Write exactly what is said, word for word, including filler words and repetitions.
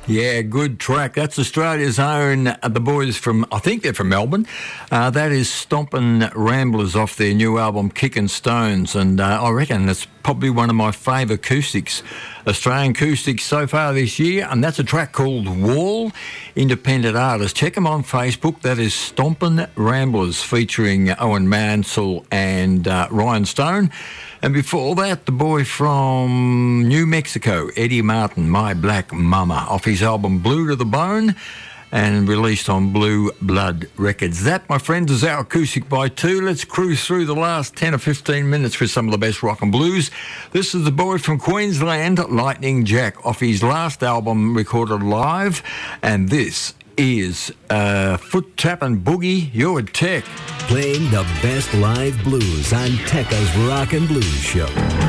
Yeah, good track. That's Australia's own, uh, the boys from, I think they're from Melbourne. Uh, that is Stompin' Ramblers off their new album, Kickin' Stones. And uh, I reckon it's probably one of my favourite acoustics, Australian acoustics so far this year. And that's a track called Wall, independent artist. Check them on Facebook. That is Stompin' Ramblers featuring Owen Mansell and uh, Ryan Stone. And before that, the boy from New Mexico, Eddie Martin, My Black Mama, off his album Blue to the Bone and released on Blue Blood Records. That, my friends, is our Acoustic by Two. Let's cruise through the last ten or fifteen minutes with some of the best rock and blues. This is the boy from Queensland, Lightning Jack, off his last album recorded live. And this is uh, Foot Tappin' Boogie, You're Tech. Playing the best live blues on Tekka's Rock and Blues Show.